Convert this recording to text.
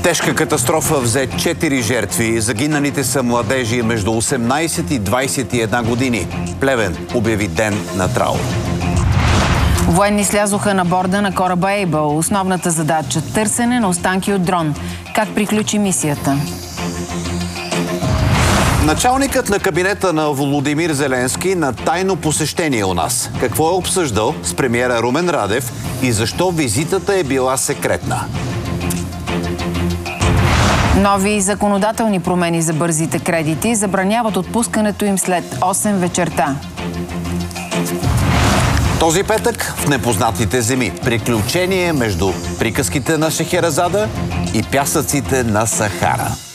Тежка катастрофа взе 4 жертви. Загиналите са младежи между 18 и 21 години. Плевен обяви ден на траур. Военни слязоха на борда на кораба Ейбъл. Основната задача – търсене на останки от дрон. Как приключи мисията? Началникът на кабинета на Володимир Зеленски на тайно посещение у нас. Какво е обсъждал с премиера Румен Радев и защо визитата е била секретна? Нови законодателни промени за бързите кредити забраняват отпускането им след 8 вечерта. Този петък в непознатите земи. Приключение между приказките на Шехерезада и пясъците на Сахара.